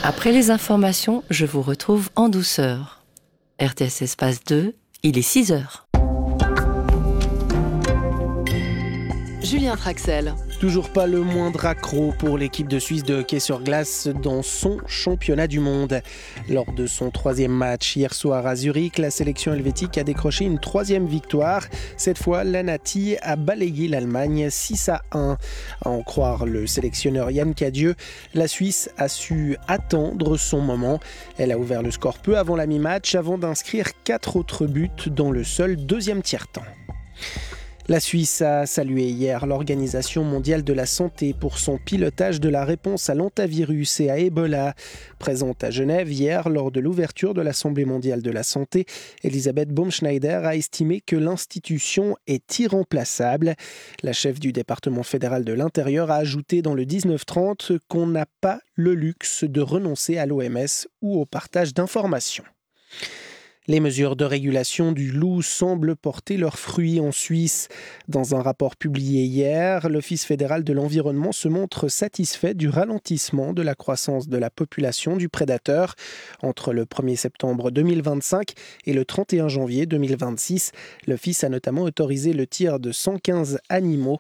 Après les informations, je vous retrouve en douceur. RTS Espace 2, il est 6h. Julien Traxel. Toujours pas le moindre accroc pour l'équipe de Suisse de hockey sur glace dans son championnat du monde. Lors de son 3e match hier soir à Zurich, la sélection helvétique a décroché une 3e victoire. Cette fois, la Nati a balayé l'Allemagne 6-1. À en croire le sélectionneur Yann Cadieux, la Suisse a su attendre son moment. Elle a ouvert le score peu avant la mi-match avant d'inscrire 4 autres buts dans le seul 2e tiers-temps. La Suisse a salué hier l'Organisation mondiale de la santé pour son pilotage de la réponse à l'hantavirus et à Ebola. Présente à Genève hier lors de l'ouverture de l'Assemblée mondiale de la santé, Elisabeth Baumschneider a estimé que l'institution est irremplaçable. La chef du département fédéral de l'Intérieur a ajouté dans le 1930 qu'on n'a pas le luxe de renoncer à l'OMS ou au partage d'informations. Les mesures de régulation du loup semblent porter leurs fruits en Suisse. Dans un rapport publié hier, l'Office fédéral de l'environnement se montre satisfait du ralentissement de la croissance de la population du prédateur. Entre le 1er septembre 2025 et le 31 janvier 2026, l'Office a notamment autorisé le tir de 115 animaux.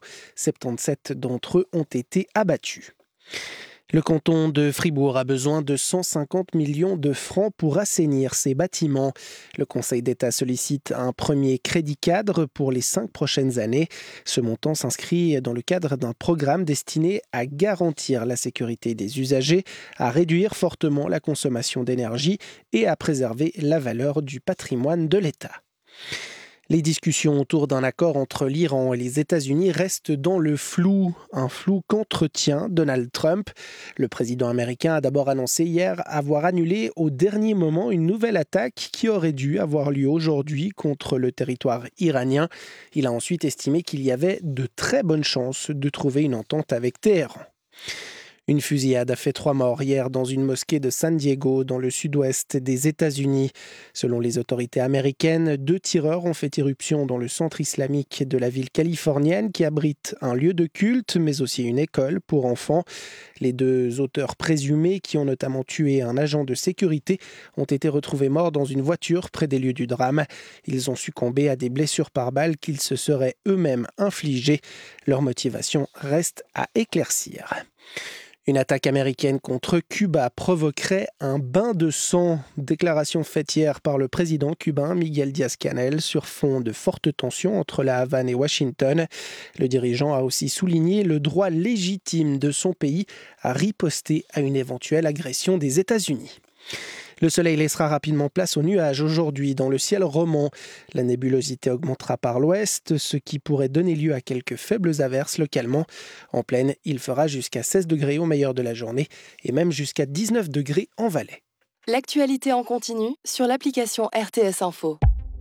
77 d'entre eux ont été abattus. Le canton de Fribourg a besoin de 150 millions de francs pour assainir ses bâtiments. Le Conseil d'État sollicite un premier crédit cadre pour les 5 prochaines années. Ce montant s'inscrit dans le cadre d'un programme destiné à garantir la sécurité des usagers, à réduire fortement la consommation d'énergie et à préserver la valeur du patrimoine de l'État. Les discussions autour d'un accord entre l'Iran et les États-Unis restent dans le flou, un flou qu'entretient Donald Trump. Le président américain a d'abord annoncé hier avoir annulé au dernier moment une nouvelle attaque qui aurait dû avoir lieu aujourd'hui contre le territoire iranien. Il a ensuite estimé qu'il y avait de très bonnes chances de trouver une entente avec Téhéran. Une fusillade a fait 3 morts hier dans une mosquée de San Diego, dans le sud-ouest des États-Unis. Selon les autorités américaines, 2 tireurs ont fait irruption dans le centre islamique de la ville californienne qui abrite un lieu de culte, mais aussi une école pour enfants. Les 2 auteurs présumés, qui ont notamment tué un agent de sécurité, ont été retrouvés morts dans une voiture près des lieux du drame. Ils ont succombé à des blessures par balle qu'ils se seraient eux-mêmes infligées. Leur motivation reste à éclaircir. Une attaque américaine contre Cuba provoquerait un bain de sang. Déclaration faite hier par le président cubain Miguel Díaz-Canel sur fond de fortes tensions entre la Havane et Washington. Le dirigeant a aussi souligné le droit légitime de son pays à riposter à une éventuelle agression des États-Unis. Le soleil laissera rapidement place aux nuages aujourd'hui dans le ciel roman. La nébulosité augmentera par l'ouest, ce qui pourrait donner lieu à quelques faibles averses localement. En plaine, il fera jusqu'à 16 degrés au meilleur de la journée et même jusqu'à 19 degrés en Valais. L'actualité en continu sur l'application RTS Info.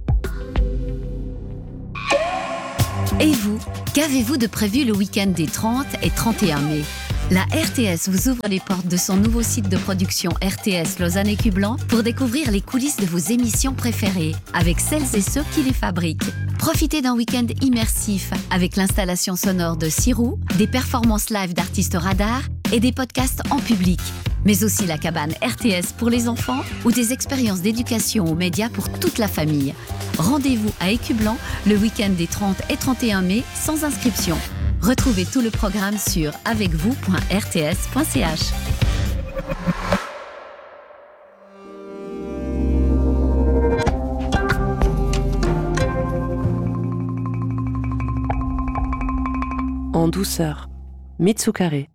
Et vous, qu'avez-vous de prévu le week-end des 30 et 31 mai ? La RTS vous ouvre les portes de son nouveau site de production RTS Lausanne et Cublan pour découvrir les coulisses de vos émissions préférées avec celles et ceux qui les fabriquent. Profitez d'un week-end immersif avec l'installation sonore de Sirou, des performances live d'artistes radars et des podcasts en public. Mais aussi la cabane RTS pour les enfants ou des expériences d'éducation aux médias pour toute la famille. Rendez-vous à Écublan le week-end des 30 et 31 mai sans inscription. Retrouvez tout le programme sur avecvous.rts.ch. En douceur, Mitsukare.